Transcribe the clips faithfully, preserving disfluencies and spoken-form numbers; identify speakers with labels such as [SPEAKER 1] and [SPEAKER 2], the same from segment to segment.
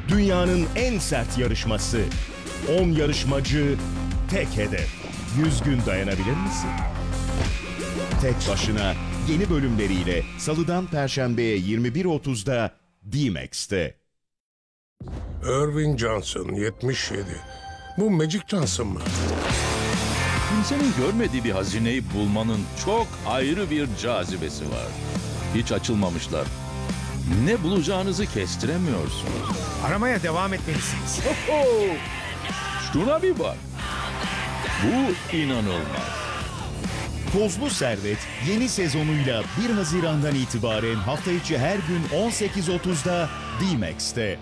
[SPEAKER 1] Dünyanın en sert yarışması. on yarışmacı, tek hedef. yüz gün dayanabilir misin? Tek başına yeni bölümleriyle Salıdan Perşembe'ye yirmi bir otuzda D-Max'te.
[SPEAKER 2] Irving Johnson, yetmiş yedi. Bu Magic Johnson mı?
[SPEAKER 3] Kimsenin görmediği bir hazineyi bulmanın çok ayrı bir cazibesi var. Hiç açılmamışlar. Ne bulacağınızı kestiremiyorsunuz.
[SPEAKER 4] Aramaya devam etmelisiniz.
[SPEAKER 3] Oho! Şuna bir bak. Bu inanılmaz.
[SPEAKER 1] Tozlu Servet yeni sezonuyla bir Haziran'dan itibaren hafta içi her gün on sekiz otuzda D-Max'te.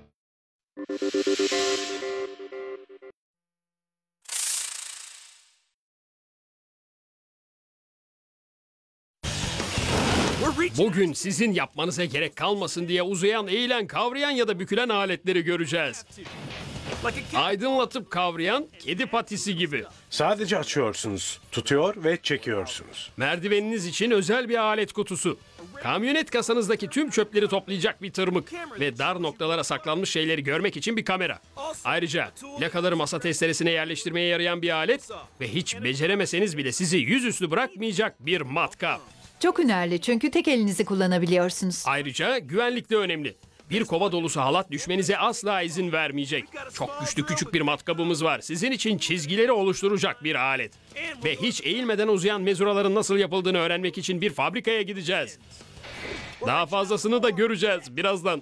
[SPEAKER 5] Bugün sizin yapmanıza gerek kalmasın diye uzayan, eğilen, kavrayan ya da bükülen aletleri göreceğiz. Aydınlatıp kavrayan kedi patisi gibi.
[SPEAKER 2] Sadece açıyorsunuz, tutuyor ve çekiyorsunuz.
[SPEAKER 5] Merdiveniniz için özel bir alet kutusu. Kamyonet kasanızdaki tüm çöpleri toplayacak bir tırmık. Ve dar noktalara saklanmış şeyleri görmek için bir kamera. Ayrıca plakaları masa testeresine yerleştirmeye yarayan bir alet ve hiç beceremeseniz bile sizi yüzüstü bırakmayacak bir matkap.
[SPEAKER 6] Çok önemli çünkü tek elinizi kullanabiliyorsunuz.
[SPEAKER 5] Ayrıca güvenlik de önemli. Bir kova dolusu halat düşmenize asla izin vermeyecek. Çok güçlü küçük bir matkabımız var. Sizin için çizgileri oluşturacak bir alet. Ve hiç eğilmeden uzayan mezuraların nasıl yapıldığını öğrenmek için bir fabrikaya gideceğiz. Daha fazlasını da göreceğiz birazdan.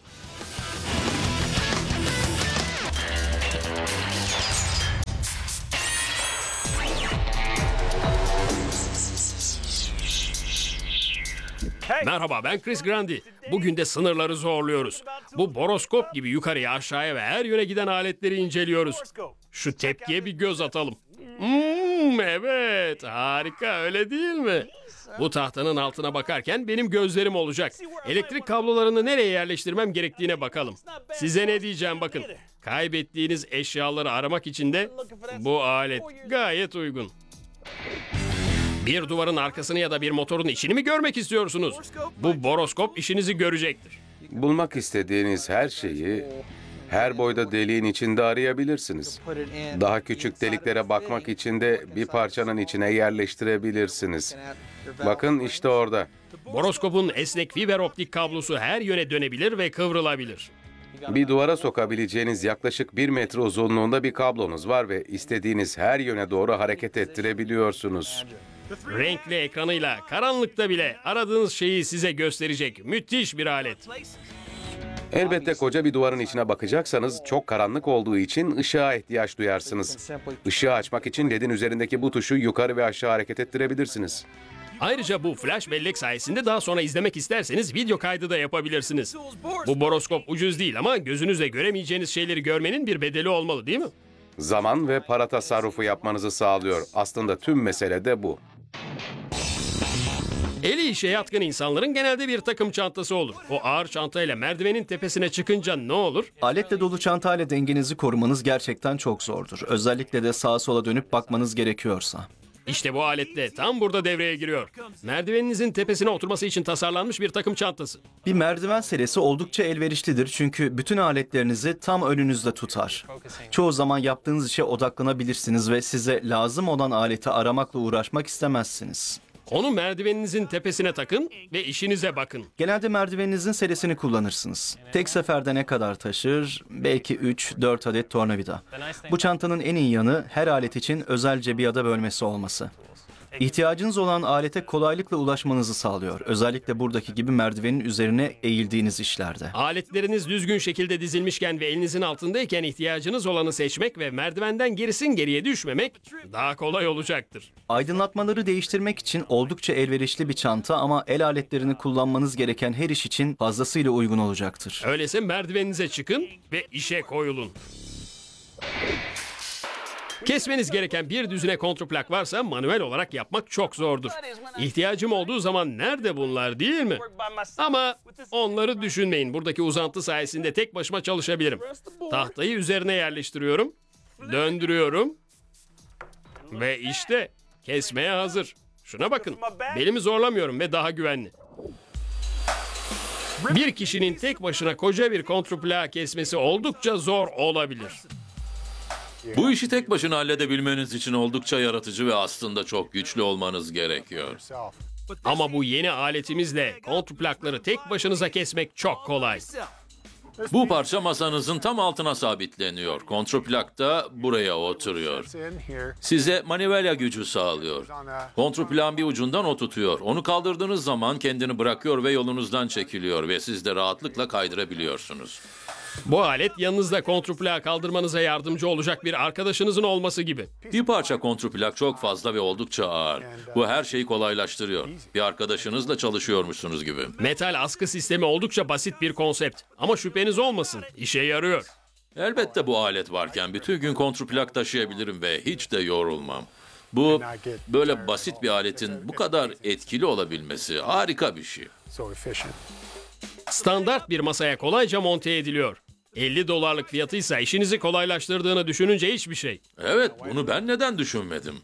[SPEAKER 5] Merhaba, ben Chris Grandi. Bugün de sınırları zorluyoruz. Bu boroskop gibi yukarıya, aşağıya ve her yöne giden aletleri inceliyoruz. Şu tepkiye bir göz atalım. Hmm, evet, harika, öyle değil mi? Bu tahtanın altına bakarken benim gözlerim olacak. Elektrik kablolarını nereye yerleştirmem gerektiğine bakalım. Size ne diyeceğim bakın. Kaybettiğiniz eşyaları aramak için de bu alet gayet uygun. Bir duvarın arkasını ya da bir motorun içini mi görmek istiyorsunuz? Bu boroskop işinizi görecektir.
[SPEAKER 7] Bulmak istediğiniz her şeyi her boyda deliğin içinde arayabilirsiniz. Daha küçük deliklere bakmak için de bir parçanın içine yerleştirebilirsiniz. Bakın işte orada.
[SPEAKER 5] Boroskopun esnek fiber optik kablosu her yöne dönebilir ve kıvrılabilir.
[SPEAKER 7] Bir duvara sokabileceğiniz yaklaşık bir metre uzunluğunda bir kablonuz var ve istediğiniz her yöne doğru hareket ettirebiliyorsunuz.
[SPEAKER 5] Renkli ekranıyla karanlıkta bile aradığınız şeyi size gösterecek müthiş bir alet.
[SPEAKER 7] Elbette koca bir duvarın içine bakacaksanız çok karanlık olduğu için ışığa ihtiyaç duyarsınız. Işığı açmak için ledin üzerindeki bu tuşu yukarı ve aşağı hareket ettirebilirsiniz.
[SPEAKER 5] Ayrıca bu flash bellek sayesinde daha sonra izlemek isterseniz video kaydı da yapabilirsiniz. Bu boroskop ucuz değil ama gözünüzle göremeyeceğiniz şeyleri görmenin bir bedeli olmalı, değil mi?
[SPEAKER 7] Zaman ve para tasarrufu yapmanızı sağlıyor. Aslında tüm mesele de bu.
[SPEAKER 5] Eli işe yatkın insanların genelde bir takım çantası olur. O ağır çantayla merdivenin tepesine çıkınca ne olur?
[SPEAKER 8] Aletle dolu çantayla dengenizi korumanız gerçekten çok zordur. Özellikle de sağa sola dönüp bakmanız gerekiyorsa.
[SPEAKER 5] İşte bu alet de tam burada devreye giriyor. Merdiveninizin tepesine oturması için tasarlanmış bir takım çantası.
[SPEAKER 8] Bir merdiven serisi oldukça elverişlidir çünkü bütün aletlerinizi tam önünüzde tutar. Çoğu zaman yaptığınız işe odaklanabilirsiniz ve size lazım olan aleti aramakla uğraşmak istemezsiniz.
[SPEAKER 5] Onu merdiveninizin tepesine takın ve işinize bakın.
[SPEAKER 8] Genelde merdiveninizin serisini kullanırsınız. Tek seferde ne kadar taşır? Belki üç dört adet tornavida. Bu çantanın en iyi yanı her alet için özel cebi ya da bölmesi olması. İhtiyacınız olan alete kolaylıkla ulaşmanızı sağlıyor. Özellikle buradaki gibi merdivenin üzerine eğildiğiniz işlerde.
[SPEAKER 5] Aletleriniz düzgün şekilde dizilmişken ve elinizin altındayken ihtiyacınız olanı seçmek ve merdivenden gerisin geriye düşmemek daha kolay olacaktır.
[SPEAKER 8] Aydınlatmaları değiştirmek için oldukça elverişli bir çanta ama el aletlerini kullanmanız gereken her iş için fazlasıyla uygun olacaktır.
[SPEAKER 5] Öyleyse merdiveninize çıkın ve işe koyulun. Kesmeniz gereken bir düzine kontrplak varsa manuel olarak yapmak çok zordur. İhtiyacım olduğu zaman nerede bunlar, değil mi? Ama onları düşünmeyin. Buradaki uzantı sayesinde tek başıma çalışabilirim. Tahtayı üzerine yerleştiriyorum, döndürüyorum ve işte kesmeye hazır. Şuna bakın. Belimi zorlamıyorum ve daha güvenli. Bir kişinin tek başına koca bir kontrplağı kesmesi oldukça zor olabilir.
[SPEAKER 3] Bu işi tek başına halledebilmeniz için oldukça yaratıcı ve aslında çok güçlü olmanız gerekiyor.
[SPEAKER 5] Ama bu yeni aletimizle kontrplakları tek başınıza kesmek çok kolay.
[SPEAKER 3] Bu parça masanızın tam altına sabitleniyor. Kontrplak da buraya oturuyor. Size manivela gücü sağlıyor. Kontrplağın bir ucundan o tutuyor. Onu kaldırdığınız zaman kendini bırakıyor ve yolunuzdan çekiliyor ve siz de rahatlıkla kaydırabiliyorsunuz.
[SPEAKER 5] Bu alet yanınızda kontrplağı kaldırmanıza yardımcı olacak bir arkadaşınızın olması gibi.
[SPEAKER 3] Bir parça kontrplak çok fazla ve oldukça ağır. Bu her şeyi kolaylaştırıyor. Bir arkadaşınızla çalışıyormuşsunuz gibi.
[SPEAKER 5] Metal askı sistemi oldukça basit bir konsept. Ama şüpheniz olmasın, işe yarıyor.
[SPEAKER 3] Elbette bu alet varken bütün gün kontrplak taşıyabilirim ve hiç de yorulmam. Bu böyle basit bir aletin bu kadar etkili olabilmesi harika bir şey.
[SPEAKER 5] Standart bir masaya kolayca monte ediliyor. elli dolarlık fiyatıysa işinizi kolaylaştırdığını düşününce hiçbir şey.
[SPEAKER 3] Evet, bunu ben neden düşünmedim?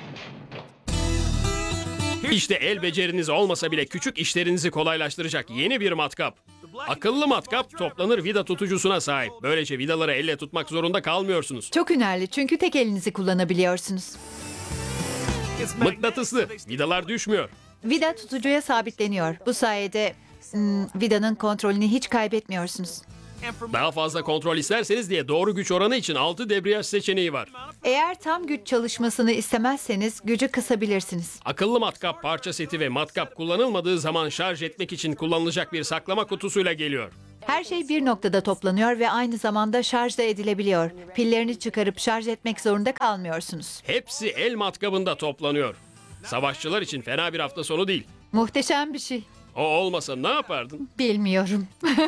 [SPEAKER 5] İşte el beceriniz olmasa bile küçük işlerinizi kolaylaştıracak yeni bir matkap. Akıllı matkap toplanır vida tutucusuna sahip. Böylece vidaları elle tutmak zorunda kalmıyorsunuz.
[SPEAKER 6] Çok hünerli çünkü tek elinizi kullanabiliyorsunuz.
[SPEAKER 5] Mıknatıslı, vidalar düşmüyor.
[SPEAKER 6] Vida tutucuya sabitleniyor. Bu sayede hmm, vidanın kontrolünü hiç kaybetmiyorsunuz.
[SPEAKER 5] Daha fazla kontrol isterseniz diye doğru güç oranı için altı debriyaj seçeneği var.
[SPEAKER 6] Eğer tam güç çalışmasını istemezseniz gücü kısabilirsiniz.
[SPEAKER 5] Akıllı matkap parça seti ve matkap kullanılmadığı zaman şarj etmek için kullanılacak bir saklama kutusuyla geliyor.
[SPEAKER 6] Her şey bir noktada toplanıyor ve aynı zamanda şarj da edilebiliyor. Pillerini çıkarıp şarj etmek zorunda kalmıyorsunuz.
[SPEAKER 5] Hepsi el matkabında toplanıyor. Savaşçılar için fena bir hafta sonu değil.
[SPEAKER 6] Muhteşem bir şey.
[SPEAKER 5] O olmasa ne yapardın?
[SPEAKER 6] Bilmiyorum.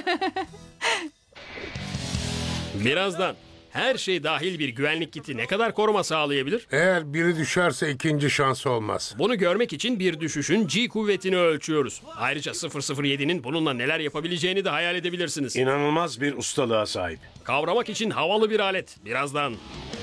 [SPEAKER 5] Birazdan her şey dahil bir güvenlik kiti ne kadar koruma sağlayabilir?
[SPEAKER 9] Eğer biri düşerse ikinci şans olmaz.
[SPEAKER 5] Bunu görmek için bir düşüşün G kuvvetini ölçüyoruz. Ayrıca sıfır sıfır yedi'nin bununla neler yapabileceğini de hayal edebilirsiniz.
[SPEAKER 2] İnanılmaz bir ustalığa sahip.
[SPEAKER 5] Kavramak için havalı bir alet. Birazdan.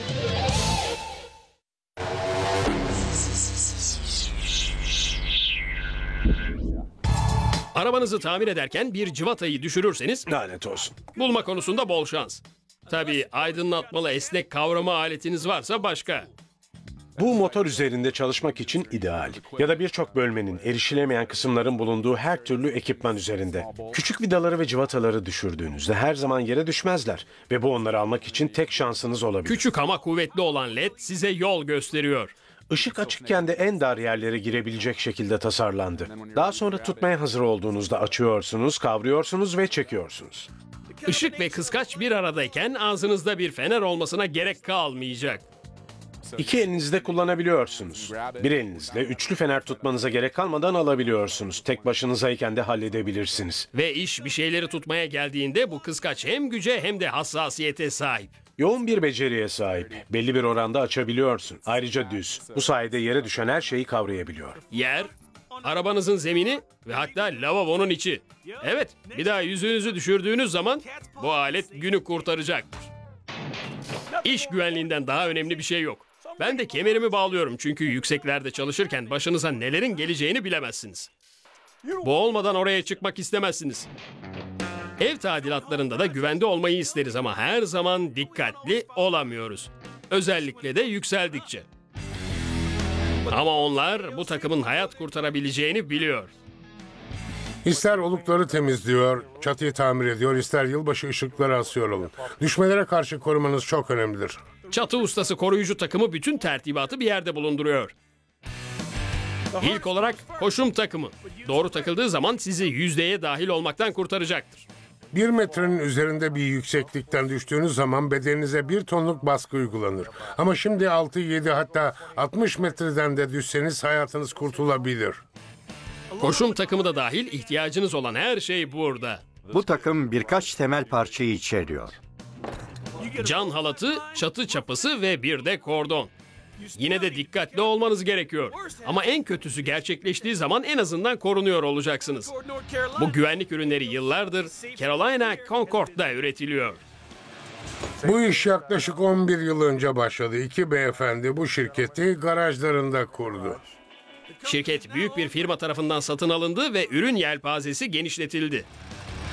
[SPEAKER 5] Arabanızı tamir ederken bir cıvatayı düşürürseniz
[SPEAKER 2] Lanet olsun.
[SPEAKER 5] bulma konusunda bol şans. Tabii aydınlatmalı esnek kavrama aletiniz varsa başka.
[SPEAKER 2] Bu motor üzerinde çalışmak için ideal. Ya da birçok bölmenin, erişilemeyen kısımların bulunduğu her türlü ekipman üzerinde. Küçük vidaları ve cıvataları düşürdüğünüzde her zaman yere düşmezler. Ve bu onları almak için tek şansınız olabilir.
[SPEAKER 5] Küçük ama kuvvetli olan led size yol gösteriyor.
[SPEAKER 2] Işık açıkken de en dar yerlere girebilecek şekilde tasarlandı. Daha sonra tutmaya hazır olduğunuzda açıyorsunuz, kavruyorsunuz ve çekiyorsunuz.
[SPEAKER 5] Işık ve kıskaç bir aradayken ağzınızda bir fener olmasına gerek kalmayacak.
[SPEAKER 2] İki elinizde kullanabiliyorsunuz. Bir elinizle üçlü fener tutmanıza gerek kalmadan alabiliyorsunuz. Tek başınızayken de halledebilirsiniz.
[SPEAKER 5] Ve iş bir şeyleri tutmaya geldiğinde bu kıskaç hem güce hem de hassasiyete sahip.
[SPEAKER 2] Yoğun bir beceriye sahip. Belli bir oranda açabiliyorsun. Ayrıca düz. Bu sayede yere düşen her şeyi kavrayabiliyor.
[SPEAKER 5] Yer, arabanızın zemini ve hatta lavabonun içi. Evet, bir daha yüzünüzü düşürdüğünüz zaman bu alet günü kurtaracaktır. İş güvenliğinden daha önemli bir şey yok. Ben de kemerimi bağlıyorum çünkü yükseklerde çalışırken başınıza nelerin geleceğini bilemezsiniz. Bu olmadan oraya çıkmak istemezsiniz. Ev tadilatlarında da güvende olmayı isteriz ama her zaman dikkatli olamıyoruz. Özellikle de yükseldikçe. Ama onlar bu takımın hayat kurtarabileceğini biliyor.
[SPEAKER 9] İster olukları temizliyor, çatıyı tamir ediyor, ister yılbaşı ışıkları asıyor olun. Düşmelere karşı korumanız çok önemlidir.
[SPEAKER 5] Çatı ustası koruyucu takımı bütün tertibatı bir yerde bulunduruyor. İlk olarak koşum takımı. Doğru takıldığı zaman sizi yüzdeye dahil olmaktan kurtaracaktır.
[SPEAKER 9] Bir metrenin üzerinde bir yükseklikten düştüğünüz zaman bedeninize bir tonluk baskı uygulanır. Ama şimdi altı yedi hatta altmış metreden de düşseniz hayatınız kurtulabilir.
[SPEAKER 5] Koşum takımı da dahil ihtiyacınız olan her şey burada.
[SPEAKER 10] Bu takım birkaç temel parçayı içeriyor.
[SPEAKER 5] Can halatı, çatı çapısı ve bir de kordon. Yine de dikkatli olmanız gerekiyor. Ama en kötüsü gerçekleştiği zaman en azından korunuyor olacaksınız. Bu güvenlik ürünleri yıllardır Carolina Concord'da üretiliyor.
[SPEAKER 9] Bu iş yaklaşık on bir yıl önce başladı. İki beyefendi bu şirketi garajlarında kurdu.
[SPEAKER 5] Şirket büyük bir firma tarafından satın alındı ve ürün yelpazesi genişletildi.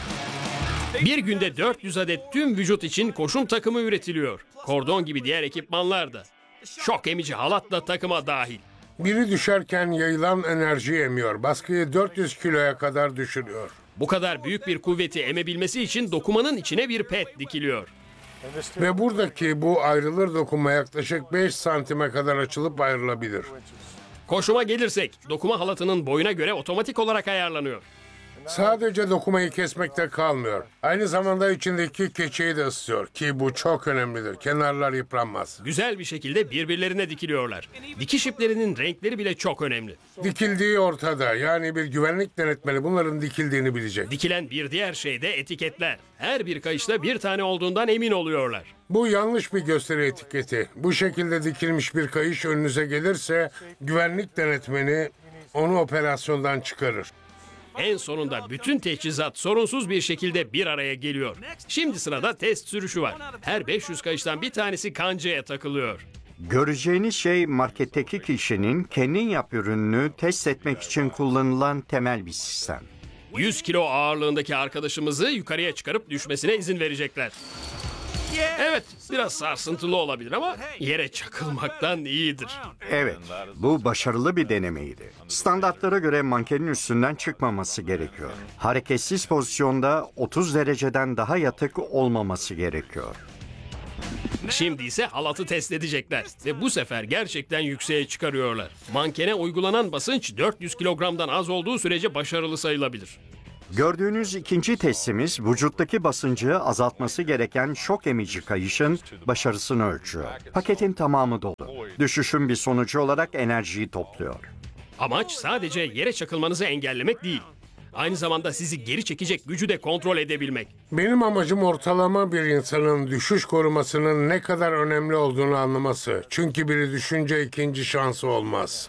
[SPEAKER 5] Bir günde dört yüz adet tüm vücut için koşum takımı üretiliyor. Kordon gibi diğer ekipmanlar da. Şok emici halat da takıma dahil.
[SPEAKER 9] Biri düşerken yayılan enerji emiyor. Baskıyı dört yüz kiloya kadar düşürüyor.
[SPEAKER 5] Bu kadar büyük bir kuvveti emebilmesi için dokumanın içine bir pet dikiliyor.
[SPEAKER 9] Ve buradaki bu ayrılır dokuma yaklaşık beş santime kadar açılıp ayrılabilir.
[SPEAKER 5] Koşuma gelirsek, dokuma halatının boyuna göre otomatik olarak ayarlanıyor.
[SPEAKER 9] Sadece dokumayı kesmekte kalmıyor. Aynı zamanda içindeki keçeyi de ısıtıyor ki bu çok önemlidir. Kenarlar yıpranmaz.
[SPEAKER 5] Güzel bir şekilde birbirlerine dikiliyorlar. Dikiş iplerinin renkleri bile çok önemli.
[SPEAKER 9] Dikildiği ortada. Yani bir güvenlik denetmeni bunların dikildiğini bilecek.
[SPEAKER 5] Dikilen bir diğer şey de etiketler. Her bir kayışta bir tane olduğundan emin oluyorlar.
[SPEAKER 9] Bu yanlış bir gösteri etiketi. Bu şekilde dikilmiş bir kayış önünüze gelirse güvenlik denetmeni onu operasyondan çıkarır.
[SPEAKER 5] En sonunda bütün teçhizat sorunsuz bir şekilde bir araya geliyor. Şimdi sırada test sürüşü var. Her beş yüz kayıştan bir tanesi kancaya takılıyor.
[SPEAKER 10] Göreceğiniz şey marketteki kişinin kendin yap ürününü test etmek için kullanılan temel bir sistem.
[SPEAKER 5] yüz kilo ağırlığındaki arkadaşımızı yukarıya çıkarıp düşmesine izin verecekler. Evet, biraz sarsıntılı olabilir ama yere çakılmaktan iyidir.
[SPEAKER 10] Evet, bu başarılı bir denemeydi. Standartlara göre mankenin üstünden çıkmaması gerekiyor. Hareketsiz pozisyonda otuz dereceden daha yatık olmaması gerekiyor.
[SPEAKER 5] Şimdi ise halatı test edecekler ve bu sefer gerçekten yükseğe çıkarıyorlar. Mankene uygulanan basınç dört yüz kilogramdan az olduğu sürece başarılı sayılabilir.
[SPEAKER 10] Gördüğünüz ikinci testimiz vücuttaki basıncı azaltması gereken şok emici kayışın başarısını ölçüyor. Paketin tamamı dolu. Düşüşün bir sonucu olarak enerjiyi topluyor.
[SPEAKER 5] Amaç sadece yere çakılmanızı engellemek değil. Aynı zamanda sizi geri çekecek gücü de kontrol edebilmek.
[SPEAKER 9] Benim amacım ortalama bir insanın düşüş korumasının ne kadar önemli olduğunu anlaması. Çünkü biri düşünce ikinci şansı olmaz.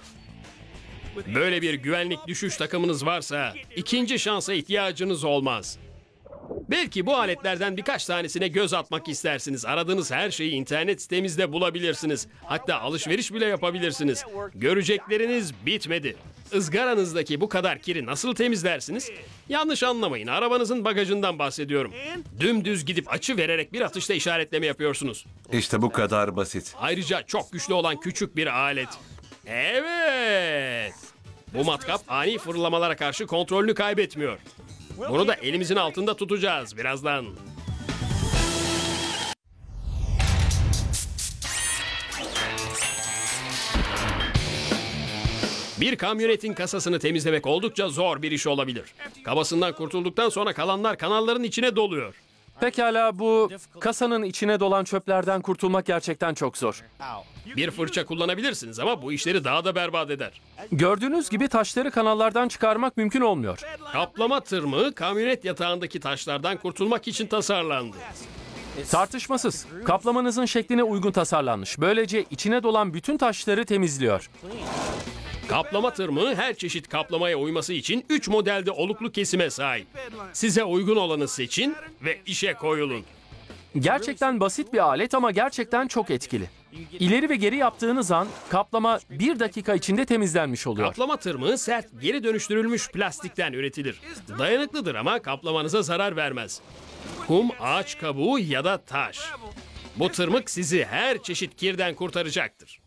[SPEAKER 5] Böyle bir güvenlik düşüş takımınız varsa ikinci şansa ihtiyacınız olmaz. Belki bu aletlerden birkaç tanesine göz atmak istersiniz. Aradığınız her şeyi internet sitemizde bulabilirsiniz. Hatta alışveriş bile yapabilirsiniz. Görecekleriniz bitmedi. Izgaranızdaki bu kadar kiri nasıl temizlersiniz? Yanlış anlamayın. Arabanızın bagajından bahsediyorum. Dümdüz gidip açı vererek bir atışta işaretleme yapıyorsunuz.
[SPEAKER 11] İşte bu kadar basit.
[SPEAKER 5] Ayrıca çok güçlü olan küçük bir alet. Evet. Bu matkap ani fırlamalara karşı kontrolünü kaybetmiyor. Bunu da elimizin altında tutacağız birazdan. Bir kamyonetin kasasını temizlemek oldukça zor bir iş olabilir. Kabasından kurtulduktan sonra kalanlar kanalların içine doluyor.
[SPEAKER 12] Pekala, bu kasanın içine dolan çöplerden kurtulmak gerçekten çok zor.
[SPEAKER 5] Bir fırça kullanabilirsiniz ama bu işleri daha da berbat eder.
[SPEAKER 12] Gördüğünüz gibi taşları kanallardan çıkarmak mümkün olmuyor.
[SPEAKER 5] Kaplama tırmığı kamyonet yatağındaki taşlardan kurtulmak için tasarlandı.
[SPEAKER 12] Tartışmasız. Kaplamanızın şekline uygun tasarlanmış. Böylece içine dolan bütün taşları temizliyor.
[SPEAKER 5] Kaplama tırmığı her çeşit kaplamaya uyması için üç modelde oluklu kesime sahip. Size uygun olanı seçin ve işe koyulun.
[SPEAKER 12] Gerçekten basit bir alet ama gerçekten çok etkili. İleri ve geri yaptığınız an kaplama bir dakika içinde temizlenmiş oluyor.
[SPEAKER 5] Kaplama tırmığı sert, geri dönüştürülmüş plastikten üretilir. Dayanıklıdır ama kaplamanıza zarar vermez. Kum, ağaç kabuğu ya da taş. Bu tırmık sizi her çeşit kirden kurtaracaktır.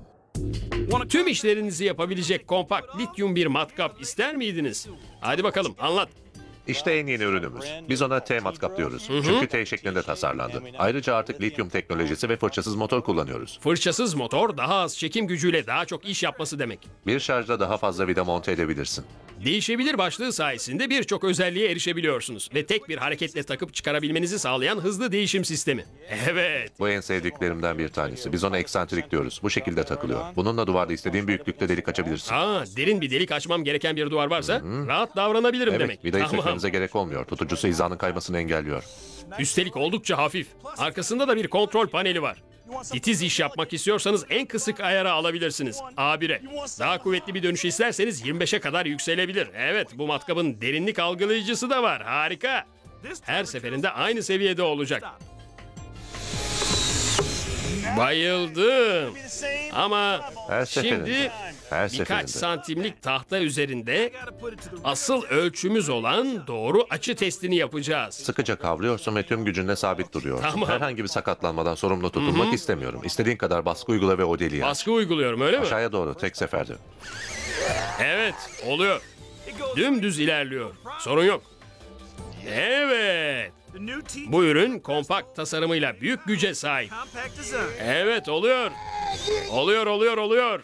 [SPEAKER 5] Tüm işlerinizi yapabilecek kompakt lityum bir matkap ister miydiniz? Hadi bakalım anlat.
[SPEAKER 13] İşte en yeni ürünümüz. Biz ona T-matkap diyoruz. Çünkü T şeklinde tasarlandı. Ayrıca artık lityum teknolojisi ve fırçasız motor kullanıyoruz.
[SPEAKER 5] Fırçasız motor daha az çekim gücüyle daha çok iş yapması demek.
[SPEAKER 13] Bir şarjda daha fazla vida monte edebilirsin.
[SPEAKER 5] Değişebilir başlığı sayesinde birçok özelliğe erişebiliyorsunuz ve tek bir hareketle takıp çıkarabilmenizi sağlayan hızlı değişim sistemi. Evet.
[SPEAKER 13] Bu en sevdiklerimden bir tanesi. Biz ona eksantrik diyoruz. Bu şekilde takılıyor. Bununla duvarda istediğin büyüklükte delik açabilirsin.
[SPEAKER 5] Aa, derin bir delik açmam gereken bir duvar varsa Hı-hı. rahat davranabilirim
[SPEAKER 13] evet,
[SPEAKER 5] demek.
[SPEAKER 13] Vidayı tamam. sökmemize gerek olmuyor. Tutucusu hizanın kaymasını engelliyor.
[SPEAKER 5] Üstelik oldukça hafif. Arkasında da bir kontrol paneli var. Titiz iş yapmak istiyorsanız en kısık ayara alabilirsiniz. A bire. Daha kuvvetli bir dönüş isterseniz yirmi beşe kadar yükselebilir. Evet, bu matkabın derinlik algılayıcısı da var. Harika. Her seferinde aynı seviyede olacak. Bayıldım. Ama
[SPEAKER 13] Her seferinde.
[SPEAKER 5] şimdi
[SPEAKER 13] Her
[SPEAKER 5] birkaç
[SPEAKER 13] seferinde.
[SPEAKER 5] santimlik tahta üzerinde asıl ölçümüz olan doğru açı testini yapacağız.
[SPEAKER 13] Sıkıca kavruyorsun ve tüm gücünle sabit duruyorsun.
[SPEAKER 5] Tamam.
[SPEAKER 13] Herhangi bir sakatlanmadan sorumlu tutulmak
[SPEAKER 5] Hı hı.
[SPEAKER 13] istemiyorum. İstediğin kadar baskı uygula ve o deliği aç.
[SPEAKER 5] Baskı uyguluyorum öyle mi?
[SPEAKER 13] Aşağıya doğru tek seferde.
[SPEAKER 5] Evet, oluyor. Dümdüz ilerliyor. Sorun yok. Evet. Bu ürün kompakt tasarımıyla büyük güce sahip. Evet, oluyor. Oluyor, oluyor, oluyor.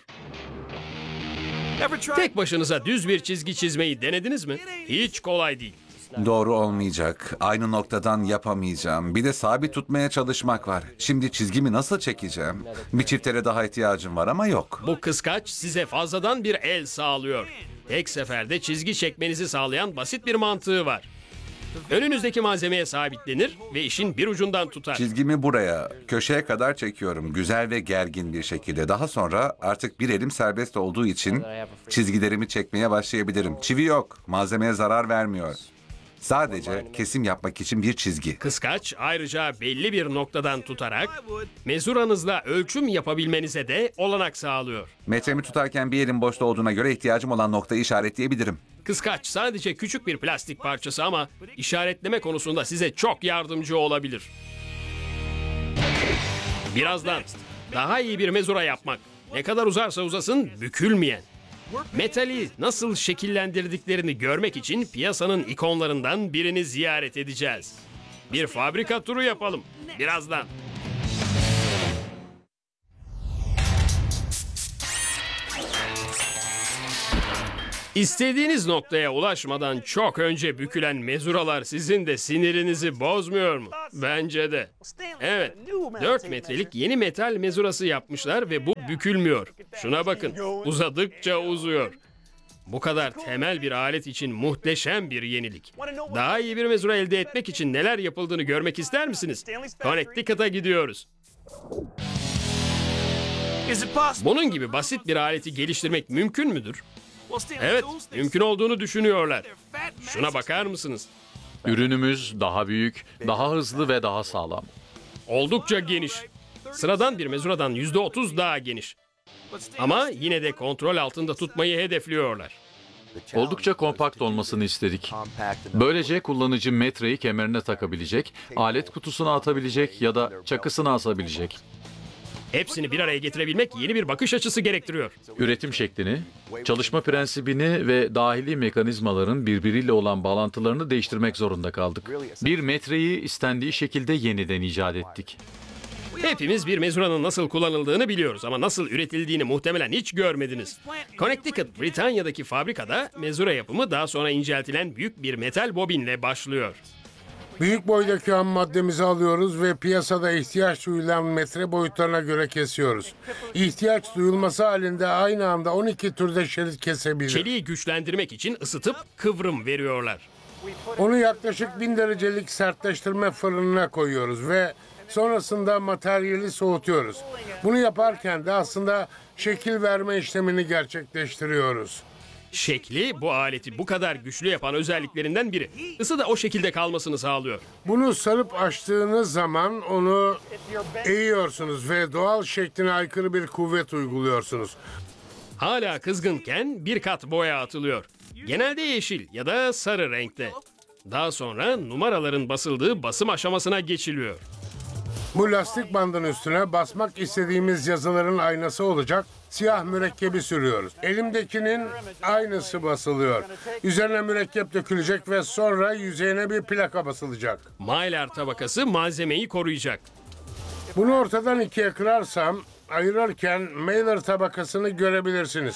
[SPEAKER 5] Tek başınıza düz bir çizgi çizmeyi denediniz mi? Hiç kolay değil.
[SPEAKER 11] Doğru olmayacak. Aynı noktadan yapamayacağım. Bir de sabit tutmaya çalışmak var. Şimdi çizgimi nasıl çekeceğim? Bir çiftere daha ihtiyacım var ama yok.
[SPEAKER 5] Bu kıskaç size fazladan bir el sağlıyor. Tek seferde çizgi çekmenizi sağlayan basit bir mantığı var. Önünüzdeki malzemeye sabitlenir ve işin bir ucundan tutar.
[SPEAKER 11] Çizgimi buraya, köşeye kadar çekiyorum. Güzel ve gergin bir şekilde. Daha sonra artık bir elim serbest olduğu için çizgilerimi çekmeye başlayabilirim. Çivi yok. Malzemeye zarar vermiyor. Sadece kesim yapmak için bir çizgi.
[SPEAKER 5] Kıskaç ayrıca belli bir noktadan tutarak mezuranızla ölçüm yapabilmenize de olanak sağlıyor.
[SPEAKER 11] Metremi tutarken bir elim boşta olduğuna göre ihtiyacım olan noktayı işaretleyebilirim.
[SPEAKER 5] Kıskaç sadece küçük bir plastik parçası ama işaretleme konusunda size çok yardımcı olabilir. Birazdan daha iyi bir mezura yapmak. Ne kadar uzarsa uzasın bükülmeyen. Metali nasıl şekillendirdiklerini görmek için piyasanın ikonlarından birini ziyaret edeceğiz. Bir fabrika turu yapalım birazdan. İstediğiniz noktaya ulaşmadan çok önce bükülen mezuralar sizin de sinirinizi bozmuyor mu? Bence de. Evet, dört metrelik yeni metal mezurası yapmışlar ve bu bükülmüyor. Şuna bakın, uzadıkça uzuyor. Bu kadar temel bir alet için muhteşem bir yenilik. Daha iyi bir mezura elde etmek için neler yapıldığını görmek ister misiniz? Connecticut'a gidiyoruz. Bunun gibi basit bir aleti geliştirmek mümkün müdür? Evet, mümkün olduğunu düşünüyorlar. Şuna bakar mısınız?
[SPEAKER 3] Ürünümüz daha büyük, daha hızlı ve daha sağlam.
[SPEAKER 5] Oldukça geniş. Sıradan bir mezuradan yüzde otuz daha geniş. Ama yine de kontrol altında tutmayı hedefliyorlar.
[SPEAKER 3] Oldukça kompakt olmasını istedik. Böylece kullanıcı metreyi kemerine takabilecek, alet kutusuna atabilecek ya da çakısına asabilecek.
[SPEAKER 5] Hepsini bir araya getirebilmek yeni bir bakış açısı gerektiriyor.
[SPEAKER 3] Üretim şeklini, çalışma prensibini ve dahili mekanizmaların birbiriyle olan bağlantılarını değiştirmek zorunda kaldık. Bir metreyi istendiği şekilde yeniden icat ettik.
[SPEAKER 5] Hepimiz bir mezuranın nasıl kullanıldığını biliyoruz ama nasıl üretildiğini muhtemelen hiç görmediniz. Connecticut, Britanya'daki fabrikada mezura yapımı daha sonra inceltilen büyük bir metal bobinle başlıyor.
[SPEAKER 9] Büyük boydaki ham maddemizi alıyoruz ve piyasada ihtiyaç duyulan metre boyutlarına göre kesiyoruz. İhtiyaç duyulması halinde aynı anda on iki türde şerit kesebilir.
[SPEAKER 5] Çeliği güçlendirmek için ısıtıp kıvrım veriyorlar.
[SPEAKER 9] Onu yaklaşık bin derecelik sertleştirme fırınına koyuyoruz ve sonrasında materyali soğutuyoruz. Bunu yaparken de aslında şekil verme işlemini gerçekleştiriyoruz.
[SPEAKER 5] Şekli bu aleti bu kadar güçlü yapan özelliklerinden biri. Isı da o şekilde kalmasını sağlıyor.
[SPEAKER 9] Bunu sarıp açtığınız zaman onu eğiyorsunuz ve doğal şekline aykırı bir kuvvet uyguluyorsunuz.
[SPEAKER 5] Hala kızgınken bir kat boya atılıyor. Genelde yeşil ya da sarı renkte. Daha sonra numaraların basıldığı basım aşamasına geçiliyor.
[SPEAKER 9] Bu lastik bandın üstüne basmak istediğimiz yazıların aynası olacak siyah mürekkebi sürüyoruz. Elimdekinin aynısı basılıyor. Üzerine mürekkep dökülecek ve sonra yüzeyine bir plaka basılacak.
[SPEAKER 5] Mylar tabakası malzemeyi koruyacak.
[SPEAKER 9] Bunu ortadan ikiye kırarsam ayırırken Mylar tabakasını görebilirsiniz.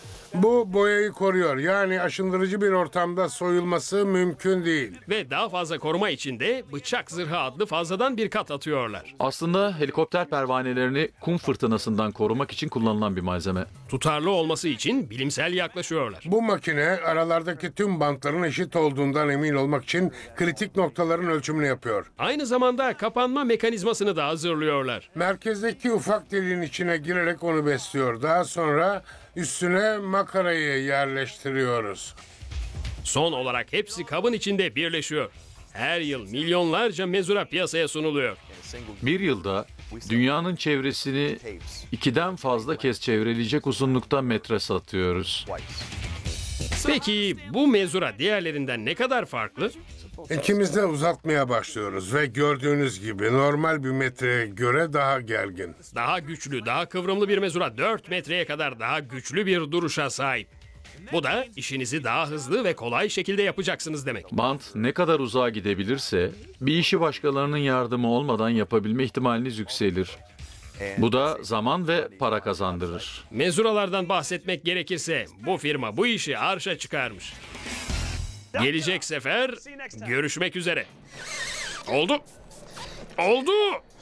[SPEAKER 9] Bu boyayı koruyor. Yani aşındırıcı bir ortamda soyulması mümkün değil.
[SPEAKER 5] Ve daha fazla koruma için de bıçak zırhı adlı fazladan bir kat atıyorlar.
[SPEAKER 3] Aslında helikopter pervanelerini kum fırtınasından korumak için kullanılan bir malzeme.
[SPEAKER 5] Tutarlı olması için bilimsel yaklaşıyorlar.
[SPEAKER 9] Bu makine aralardaki tüm bantların eşit olduğundan emin olmak için kritik noktaların ölçümünü yapıyor.
[SPEAKER 5] Aynı zamanda kapanma mekanizmasını da hazırlıyorlar.
[SPEAKER 9] Merkezdeki ufak deliğin içine girerek onu besliyor. Daha sonra üstüne makarayı yerleştiriyoruz.
[SPEAKER 5] Son olarak hepsi kabın içinde birleşiyor. Her yıl milyonlarca mezura piyasaya sunuluyor.
[SPEAKER 3] Bir yılda
[SPEAKER 14] Dünyanın çevresini ikiden fazla kez çevreleyecek uzunlukta metre satıyoruz.
[SPEAKER 5] Peki bu mezura diğerlerinden ne kadar farklı?
[SPEAKER 9] İkimiz de uzatmaya başlıyoruz ve gördüğünüz gibi normal bir metreye göre daha gergin.
[SPEAKER 5] Daha güçlü, daha kıvrımlı bir mezura dört metreye kadar daha güçlü bir duruşa sahip. Bu da işinizi daha hızlı ve kolay şekilde yapacaksınız demek.
[SPEAKER 14] Bant ne kadar uzağa gidebilirse bir işi başkalarının yardımı olmadan yapabilme ihtimaliniz yükselir. Bu da zaman ve para kazandırır.
[SPEAKER 5] Mezuralardan bahsetmek gerekirse bu firma bu işi arşa çıkarmış. Gelecek sefer görüşmek üzere. Oldu. Oldu.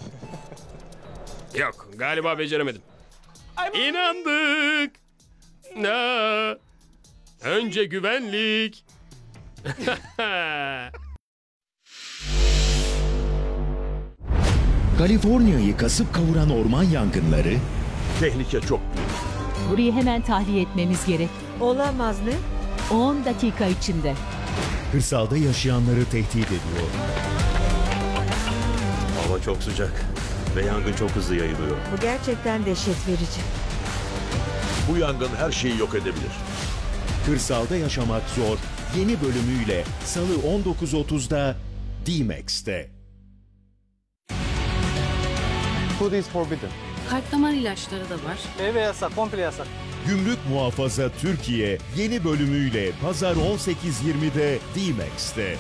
[SPEAKER 5] Yok, galiba beceremedim. İnandık. Na. Önce güvenlik.
[SPEAKER 1] Kaliforniya'yı kasıp kavuran orman yangınları,
[SPEAKER 15] Tehlike çok büyük.
[SPEAKER 16] Burayı hemen tahliye etmemiz gerek.
[SPEAKER 17] Olamaz mı?
[SPEAKER 16] on dakika içinde.
[SPEAKER 1] kırsalda yaşayanları tehdit ediyor.
[SPEAKER 15] Hava çok sıcak ve yangın çok hızlı yayılıyor.
[SPEAKER 17] Bu gerçekten dehşet verici.
[SPEAKER 15] Bu yangın her şeyi yok edebilir.
[SPEAKER 1] Kırsalda yaşamak zor yeni bölümüyle Salı on dokuz otuzda D-Max'te.
[SPEAKER 18] Food is forbidden.
[SPEAKER 19] Kalp damar ilaçları da var.
[SPEAKER 18] Meyve yasak, komple yasak.
[SPEAKER 1] Gümrük Muhafaza Türkiye yeni bölümüyle Pazar on sekiz yirmide D-Max'te.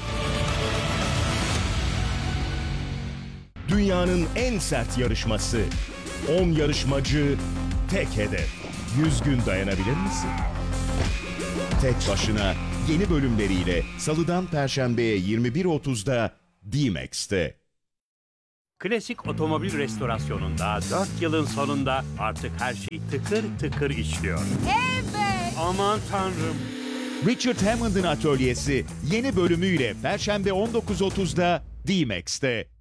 [SPEAKER 1] Dünyanın en sert yarışması. on yarışmacı, tek hedef. yüz gün dayanabilir misin? Tek başına yeni bölümleriyle Salıdan Perşembe'ye yirmi bir otuzda D-Max'te.
[SPEAKER 20] Klasik otomobil restorasyonunda dört yılın sonunda artık her şey tıkır tıkır işliyor.
[SPEAKER 17] Evet.
[SPEAKER 20] Aman tanrım.
[SPEAKER 1] Richard Hammond'ın atölyesi yeni bölümüyle Perşembe on dokuz otuzda D-Max'te.